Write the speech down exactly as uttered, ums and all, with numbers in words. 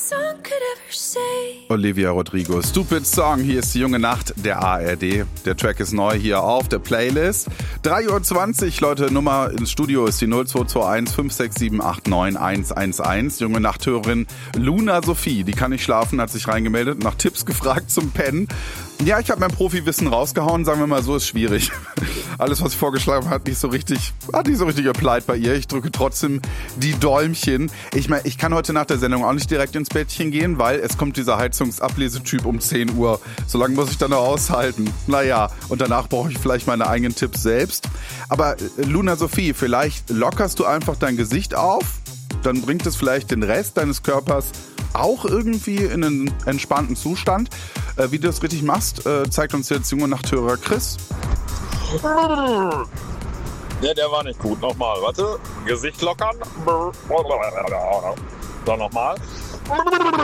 Olivia Rodrigo, Stupid Song. Hier ist die junge Nacht der A R D. Der Track ist neu hier auf der Playlist. drei Uhr zwanzig, Leute, Nummer ins Studio ist die null zwei zwei eins fünf sechs sieben acht neun eins eins eins. Junge Nachthörerin Luna Sophie, die kann nicht schlafen, hat sich reingemeldet, nach Tipps gefragt zum Pennen. Ja, ich habe mein Profiwissen rausgehauen, sagen wir mal so, ist schwierig. Alles, was ich vorgeschlagen habe, hat nicht so richtig, hat nicht so richtig applied bei ihr. Ich drücke trotzdem die Däumchen. Ich meine, ich kann heute nach der Sendung auch nicht direkt ins Bettchen gehen, weil es kommt dieser Heizungsablesetyp um zehn Uhr. So lange muss ich dann noch aushalten. Naja, und danach brauche ich vielleicht meine eigenen Tipps selbst. Aber Luna Sophie, vielleicht lockerst du einfach dein Gesicht auf, dann bringt es vielleicht den Rest deines Körpers auch irgendwie in einen entspannten Zustand. Äh, wie du das richtig machst, äh, zeigt uns jetzt junge Nachthörer Chris. Ne, der war nicht gut. Nochmal, warte. Gesicht lockern. So, nochmal.